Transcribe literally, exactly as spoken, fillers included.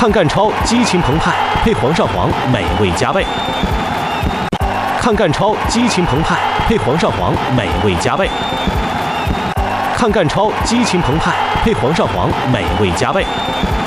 看干超激情澎湃，配黄鳝黄，美味加倍。看干超激情澎湃，配黄鳝黄，美味加倍。看干超激情澎湃，配黄鳝黄，美味加倍。